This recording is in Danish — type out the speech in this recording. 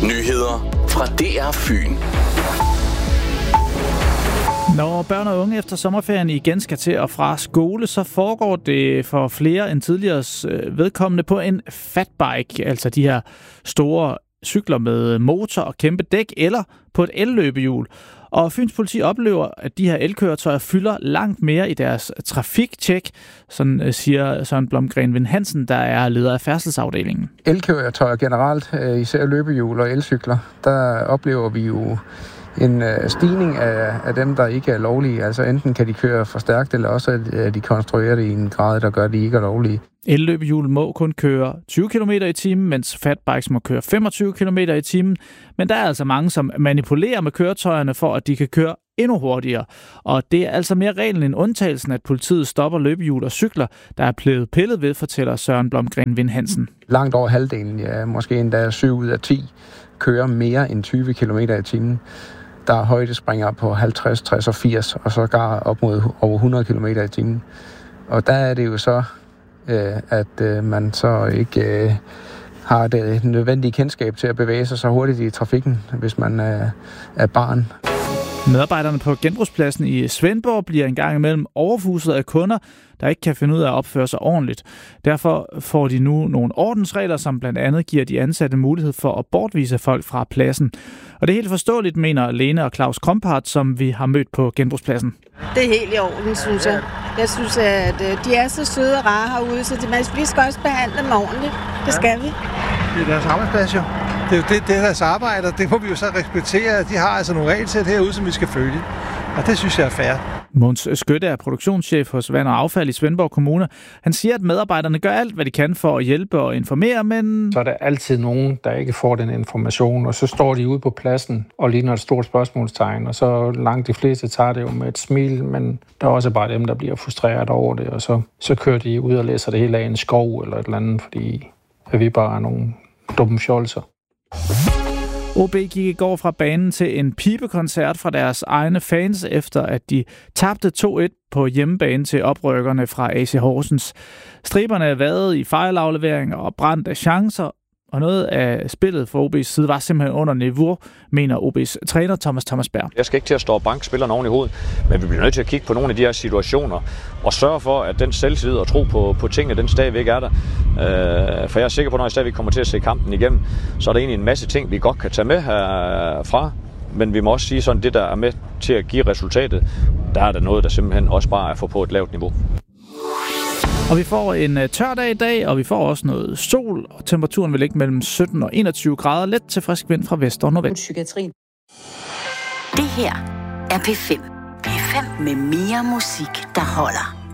Nyheder fra DR Fyn. Når børn og unge efter sommerferien igen skal til og fra skole, så foregår det for flere end tidligere vedkommende på en fatbike, altså de her store cykler med motor og kæmpe dæk, eller på et elløbehjul. Og Fyns politi oplever, at de her elkøretøjer fylder langt mere i deres trafiktjek, sådan siger Søren Blomgren Vind Hansen, der er leder af færdselsafdelingen. Elkøretøjer generelt, især løbehjul og elcykler, der oplever vi jo en stigning af dem, der ikke er lovlige. Altså enten kan de køre for stærkt, eller også er de konstrueret i en grad, der gør, at de ikke er lovlige. Elløbehjul må kun køre 20 km i timen, mens fatbikes må køre 25 km i timen. Men der er altså mange, som manipulerer med køretøjerne for, at de kan køre endnu hurtigere. Og det er altså mere reglen end undtagelsen, at politiet stopper løbehjul og cykler, der er blevet pillet ved, fortæller Søren Blomgren Vind Hansen. Langt over halvdelen, ja, måske endda 7 ud af 10, kører mere end 20 km i timen. Der er højdespringer på 50, 60 og 80, og så går op mod over 100 km i timen. Og der er det jo så, at man så ikke har det nødvendige kendskab til at bevæge sig så hurtigt i trafikken, hvis man er barn. Medarbejderne på genbrugspladsen i Svendborg bliver engang imellem overfuset af kunder, der ikke kan finde ud af at opføre sig ordentligt. Derfor får de nu nogle ordensregler, som blandt andet giver de ansatte mulighed for at bortvise folk fra pladsen. Og det er helt forståeligt, mener Lene og Claus Kompart, som vi har mødt på genbrugspladsen. Det er helt i orden, synes jeg. Jeg synes, at de er så søde og rare herude, så vi skal også behandle dem ordentligt. Det skal vi. Det er deres arbejdsplads jo. Det er jo det er deres arbejde, og det må vi jo så respektere. De har altså nogle regelsæt herude, som vi skal følge. Og det synes jeg er fair. Måns Skytte er produktionschef hos Vand og Affald i Svendborg Kommune. Han siger, at medarbejderne gør alt, hvad de kan for at hjælpe og informere, men så er der altid nogen, der ikke får den information, og så står de ude på pladsen og ligner et stort spørgsmålstegn, og så langt de fleste tager det jo med et smil, men der er også bare dem, der bliver frustreret over det, og så kører de ud og læser det hele af en skov eller et eller andet, fordi vi bare er nogle dumme fjolser. OB gik i går fra banen til en pibekoncert fra deres egne fans, efter at de tabte 2-1 på hjemmebane til oprykkerne fra AC Horsens. Striberne vadede i fejlafleveringer og brændte chancer, og noget af spillet for OB's side var simpelthen under niveau, mener OB's træner Thomas Berg. Jeg skal ikke til at stå og banke spillerne oven i hovedet, men vi bliver nødt til at kigge på nogle af de her situationer og sørge for, at den selvtillid og tro på tingene, den stadigvæk er der. For jeg er sikker på, at når jeg stadigvæk kommer til at se kampen igennem, så er der egentlig en masse ting, vi godt kan tage med herfra. Men vi må også sige sådan, det der er med til at give resultatet, der er der noget, der simpelthen også bare er på et lavt niveau. Og vi får en tør dag i dag, og vi får også noget sol, og temperaturen vil ligge mellem 17 og 21 grader, let til frisk vind fra vest og nordvest. Psykiatrien. Det her er P5. P5 med mere musik, der holder.